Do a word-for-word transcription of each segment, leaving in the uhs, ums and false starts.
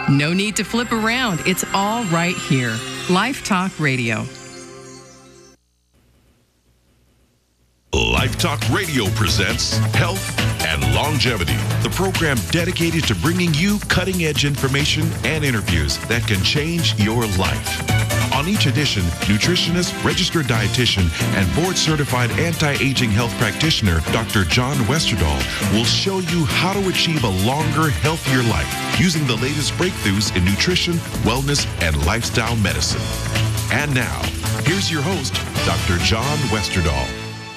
No need to flip around. It's all right here. Life Talk Radio. Life Talk Radio presents Health and Longevity, the program dedicated to bringing you cutting-edge information and interviews that can change your life. On each edition, nutritionist, registered dietitian, and board-certified anti-aging health practitioner, Doctor John Westerdahl, will show you how to achieve a longer, healthier life using the latest breakthroughs in nutrition, wellness, and lifestyle medicine. And now, here's your host, Doctor John Westerdahl.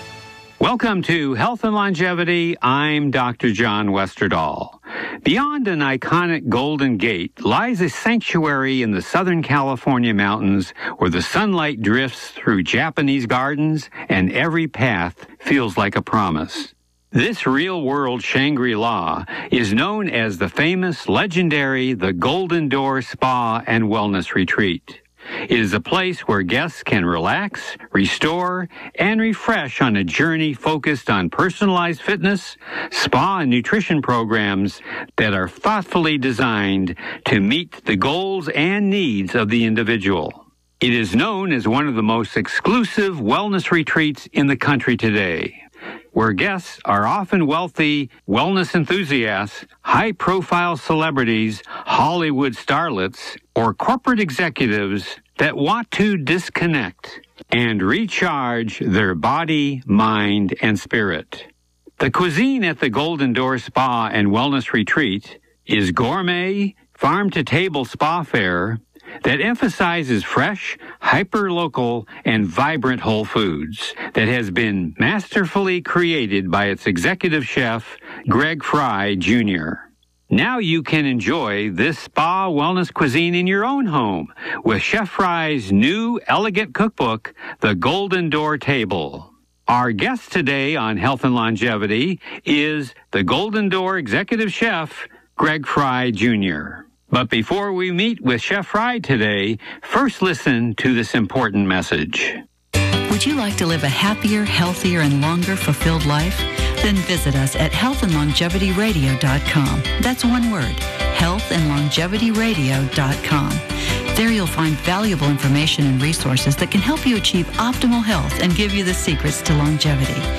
Welcome to Health and Longevity. I'm Doctor John Westerdahl. Beyond an iconic Golden Gate lies a sanctuary in the Southern California mountains where the sunlight drifts through Japanese gardens and every path feels like a promise. This real-world Shangri-La is known as the famous, legendary The Golden Door Spa and Wellness Retreat. It is a place where guests can relax, restore, and refresh on a journey focused on personalized fitness, spa, and nutrition programs that are thoughtfully designed to meet the goals and needs of the individual. It is known as one of the most exclusive wellness retreats in the country today, where guests are often wealthy wellness enthusiasts, high-profile celebrities, Hollywood starlets, or corporate executives that want to disconnect and recharge their body, mind, and spirit. The cuisine at the Golden Door Spa and Wellness Retreat is gourmet, farm-to-table spa fare that emphasizes fresh, hyper-local, and vibrant whole foods that has been masterfully created by its executive chef, Greg Fry, Junior Now you can enjoy this spa wellness cuisine in your own home with Chef Fry's new elegant cookbook, The Golden Door Table. Our guest today on Health and Longevity is the Golden Door executive chef, Greg Fry, Junior But before we meet with Chef Fry today, first listen to this important message. Would you like to live a happier, healthier, and longer fulfilled life? Then visit us at health and longevity radio dot com. That's one word, health and longevity radio dot com. There you'll find valuable information and resources that can help you achieve optimal health and give you the secrets to longevity.